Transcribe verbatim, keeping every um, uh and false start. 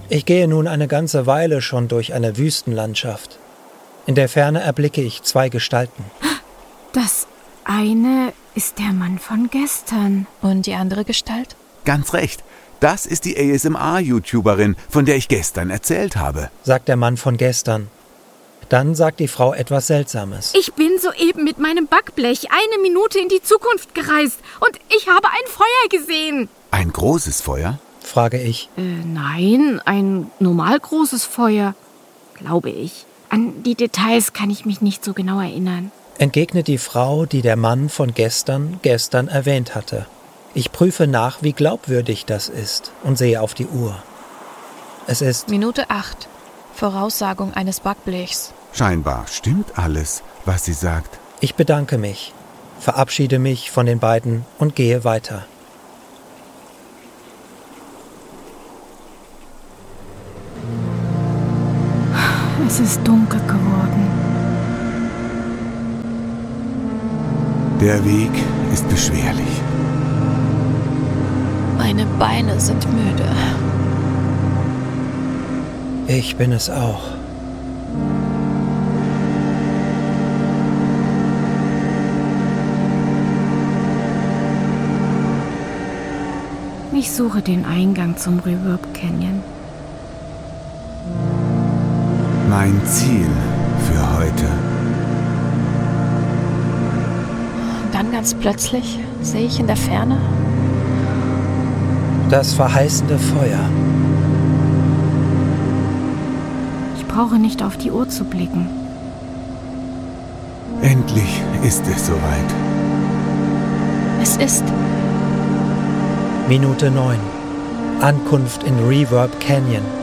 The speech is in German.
Ich gehe nun eine ganze Weile schon durch eine Wüstenlandschaft. In der Ferne erblicke ich zwei Gestalten. Das eine ist der Mann von gestern. Und die andere Gestalt? Ganz recht. Das ist die A S M R-YouTuberin, von der ich gestern erzählt habe, sagt der Mann von gestern. Dann sagt die Frau etwas Seltsames. Ich bin soeben mit meinem Backblech eine Minute in die Zukunft gereist und ich habe ein Feuer gesehen. Ein großes Feuer? Frage ich. Äh, nein, ein normal großes Feuer, glaube ich. An die Details kann ich mich nicht so genau erinnern. Entgegnet die Frau, die der Mann von gestern gestern erwähnt hatte. Ich prüfe nach, wie glaubwürdig das ist und sehe auf die Uhr. Es ist Minute acht. Voraussagung eines Backblechs. Scheinbar stimmt alles, was sie sagt. Ich bedanke mich, verabschiede mich von den beiden und gehe weiter. Es ist dunkel geworden. Der Weg ist beschwerlich. Meine Beine sind müde. Ich bin es auch. Ich suche den Eingang zum Reverb Canyon. Mein Ziel für heute. Dann ganz plötzlich sehe ich in der Ferne das verheißende Feuer. Ich brauche nicht auf die Uhr zu blicken. Endlich ist es soweit. Es ist Minute neun. Ankunft in Reverb Canyon.